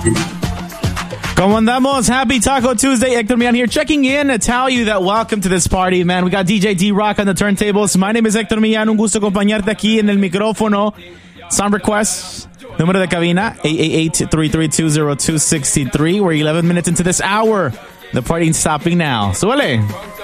¿Cómo andamos? Happy Taco Tuesday. Hector Millán here, checking in to tell you that welcome to this party, man. We got DJ D-Rock on the turntables. My name is Hector Millán. Un gusto acompañarte aquí en el micrófono. Song requests. Número de cabina, 888-332-0263. We're 11 minutes into this hour. The party ain't stopping now. Súbele.